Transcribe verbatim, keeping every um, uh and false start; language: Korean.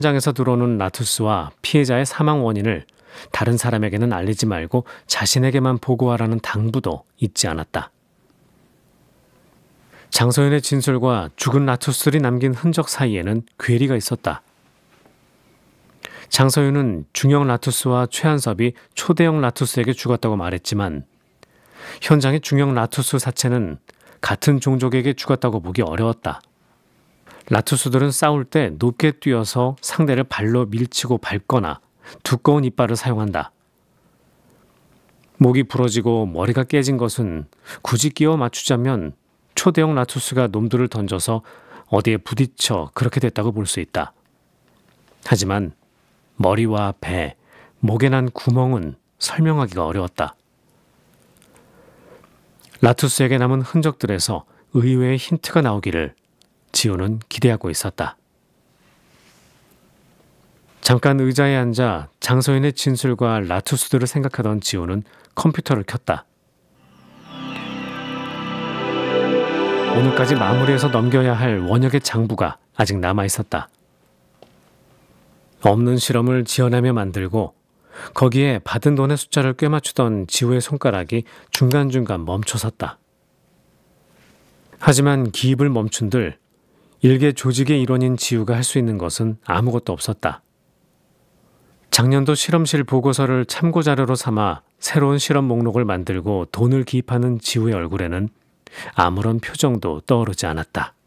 현장에서 들어오는 라투스와 피해자의 사망 원인을 다른 사람에게는 알리지 말고 자신에게만 보고하라는 당부도 잊지 않았다. 장서윤의 진술과 죽은 라투스들이 남긴 흔적 사이에는 괴리가 있었다. 장서윤은 중형 라투스와 최한섭이 초대형 라투스에게 죽었다고 말했지만 현장의 중형 라투스 사체는 같은 종족에게 죽었다고 보기 어려웠다. 라투스들은 싸울 때 높게 뛰어서 상대를 발로 밀치고 밟거나 두꺼운 이빨을 사용한다. 목이 부러지고 머리가 깨진 것은 굳이 끼워 맞추자면 초대형 라투스가 놈들을 던져서 어디에 부딪혀 그렇게 됐다고 볼 수 있다. 하지만 머리와 배, 목에 난 구멍은 설명하기가 어려웠다. 라투스에게 남은 흔적들에서 의외의 힌트가 나오기를 지우는 기대하고 있었다. 잠깐 의자에 앉아 장서윤의 진술과 라투스들을 생각하던 지우는 컴퓨터를 켰다. 오늘까지 마무리해서 넘겨야 할 원역의 장부가 아직 남아있었다. 없는 실험을 지어내며 만들고 거기에 받은 돈의 숫자를 꿰맞추던 지우의 손가락이 중간중간 멈춰섰다. 하지만 기입을 멈춘들 일개 조직의 일원인 지우가 할 수 있는 것은 아무것도 없었다. 작년도 실험실 보고서를 참고자료로 삼아 새로운 실험 목록을 만들고 돈을 기입하는 지우의 얼굴에는 아무런 표정도 떠오르지 않았다.